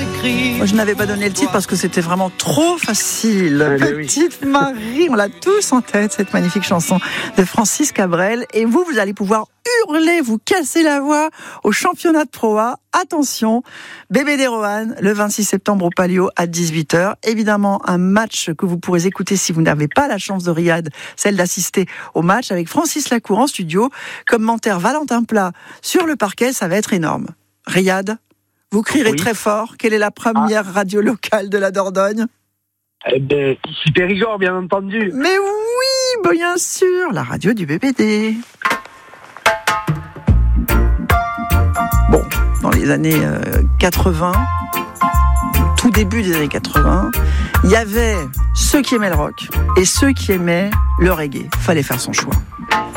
s'écrit. Moi, je n'avais pas donné le titre parce que c'était vraiment trop facile. Petite Marie, on l'a tous en tête, cette magnifique chanson de Francis Cabrel. Et vous allez pouvoir hurler, vous casser la voix au championnat de Pro A. Attention, Bébé des Roanne, le 26 septembre au Palio à 18h. Évidemment, un match que vous pourrez écouter si vous n'avez pas la chance de Riyad, celle d'assister au match avec Francis Lacour en studio. Commentaire Valentin Plat sur le parquet, ça va être énorme. Riyad, vous crierez très fort. Quelle est la première radio locale de la Dordogne ? Eh bien, ici Périgord, bien entendu. Mais oui, bien sûr, la radio du BBD. Bon, dans les années 80, tout début des années 80, il y avait ceux qui aimaient le rock et ceux qui aimaient le reggae. Fallait faire son choix.